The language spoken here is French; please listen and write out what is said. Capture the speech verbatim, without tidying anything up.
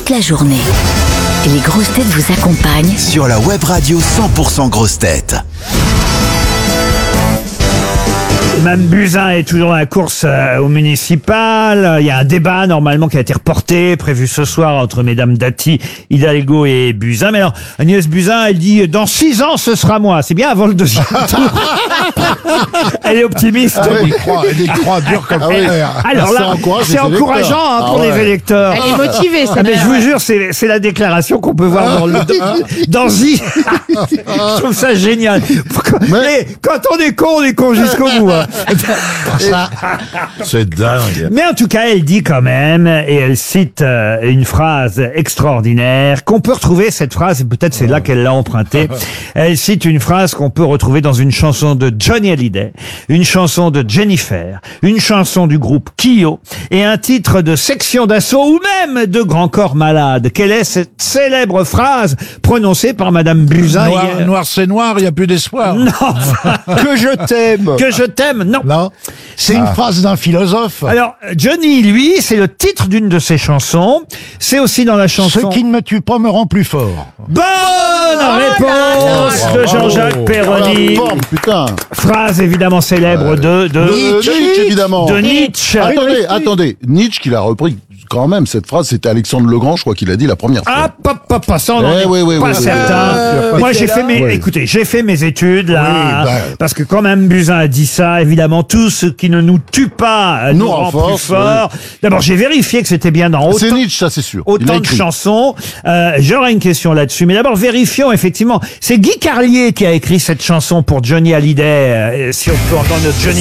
toute la journée. Les grosses têtes vous accompagnent sur la web radio cent pour cent grosses têtes. Mme Buzyn est toujours dans la course euh, au municipal. Il y a un débat normalement qui a été reporté, prévu ce soir entre mesdames Dati, Hidalgo et Buzyn. Mais alors, Agnès Buzyn, elle dit dans six ans ce sera moi. C'est bien avant le deuxième tour. Elle est optimiste. Ah oui, elle y croit, elle y croit dur comme Ah oui. fer. Alors là, c'est encourageant hein, pour ah ouais. les électeurs. Elle est motivée, ça. Ah, mais je vous jure, c'est, c'est la déclaration qu'on peut voir dans le dans Zi. Je trouve ça génial. Mais quand on est con, on est con jusqu'au bout. Hein. C'est dingue. Mais en tout cas, elle dit quand même, et elle cite euh, une phrase extraordinaire, qu'on peut retrouver, cette phrase, et peut-être c'est là qu'elle l'a empruntée, elle cite une phrase qu'on peut retrouver dans une chanson de Johnny Hallyday, une chanson de Jennifer, une chanson du groupe Kyo, et un titre de Section d'Assaut, ou même de Grand Corps Malade. Quelle est cette célèbre phrase prononcée par Madame Buzyn Noir, hier? noir c'est noir, il n'y a plus d'espoir. Non. Que je t'aime. Que je t'aime, non. Non, c'est une phrase d'un philosophe. Alors, Johnny, lui, c'est le titre d'une de ses chansons. C'est aussi dans la chanson... Ce qui ne me tue pas me rend plus fort. Bonne réponse de Jean-Jacques Perroni. Forme, putain. Phrase évidemment célèbre de... de Nietzsche, Nietzsche, évidemment. De Nietzsche. Attendez, attendez. Nietzsche qui l'a repris quand même, cette phrase, c'était Alexandre Legrand, je crois qu'il a dit la première fois. Ah, pas, pas, pas, ça, on en Eh est oui, oui, pas oui, certain. oui. Moi, j'ai fait mes, Oui. écoutez, j'ai fait mes études, là. Oui, bah. Parce que quand même Buzyn a dit ça, évidemment, tout ce qui ne nous tue pas euh, nous, Nous rend plus renforce, fort. D'abord, j'ai vérifié que c'était bien dans C'est autant, Nietzsche, ça c'est sûr. Il a autant de écrit. chansons. Euh, j'aurais une question là-dessus. Mais d'abord, vérifions, effectivement. C'est Guy Carlier qui a écrit cette chanson pour Johnny Hallyday. Euh, si on peut entendre notre Johnny